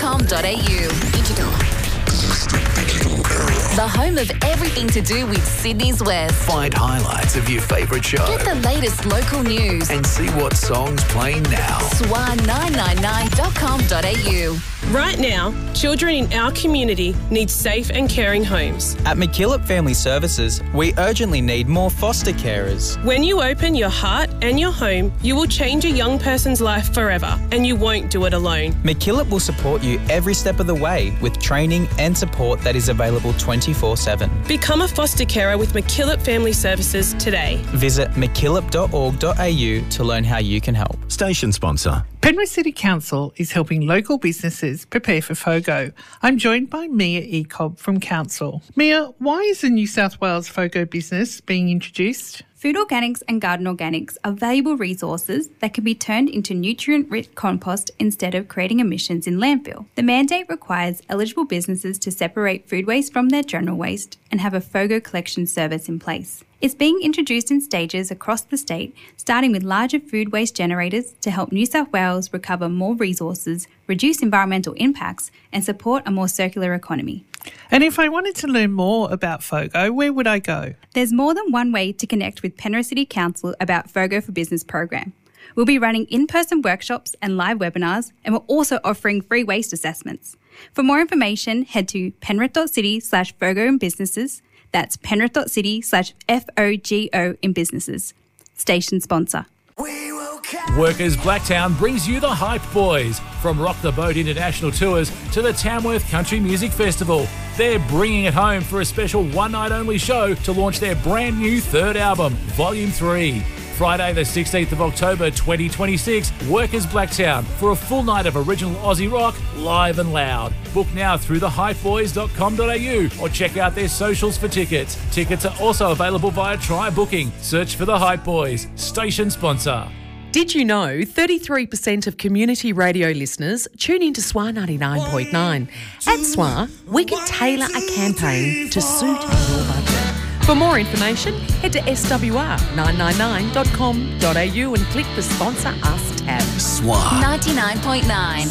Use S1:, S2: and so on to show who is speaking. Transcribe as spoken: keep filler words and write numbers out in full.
S1: com dot a u. Digital. The home of everything to do with Sydney's West.
S2: Find highlights of your favourite show.
S1: Get the latest local news.
S2: And see what songs playing now.
S1: S W A nine nine nine dot com dot a u.
S3: Right now, children in our community need safe and caring homes.
S4: At McKillop Family Services, we urgently need more foster carers.
S3: When you open your heart and your home, you will change a young person's life forever, and you won't do it alone.
S4: McKillop will support you every step of the way with training and support that is available twenty-four seven.
S3: Become a foster carer with McKillop Family Services today.
S4: Visit mckillop dot org dot a u to learn how you can help.
S5: Station sponsor.
S6: Penrith City Council is helping local businesses prepare for FOGO. I'm joined by Mia Ecob from Council. Mia, why is the New South Wales FOGO business being introduced?
S7: Food organics and garden organics are valuable resources that can be turned into nutrient-rich compost instead of creating emissions in landfill. The mandate requires eligible businesses to separate food waste from their general waste and have a FOGO collection service in place. It's being introduced in stages across the state, starting with larger food waste generators to help New South Wales recover more resources, reduce environmental impacts, and support a more circular economy.
S6: And if I wanted to learn more about FOGO, where would I go?
S7: There's more than one way to connect with Penrith City Council about FOGO for Business program. We'll be running in-person workshops and live webinars, and we're also offering free waste assessments. For more information, head to penrith.city slash FOGO in businesses. That's penrith.city slash F O G O in businesses. Station sponsor.
S8: Workers Blacktown brings you the Hype Boys. From Rock the Boat International Tours to the Tamworth Country Music Festival, they're bringing it home for a special one-night-only show to launch their brand new third album, Volume three. Friday the sixteenth of October twenty twenty-six, Workers Blacktown for a full night of original Aussie rock, live and loud. Book now through the hype boys dot com dot a u or check out their socials for tickets. Tickets are also available via Try Booking. Search for the Hype Boys. Station sponsor.
S9: Did you know thirty-three percent of community radio listeners tune into S W A ninety-nine point nine? At S W A, we can tailor a campaign to suit your budget. For more information, head to S W A nine nine nine dot com dot a u and click the Sponsor Us tab.
S2: S W A
S1: ninety-nine point nine.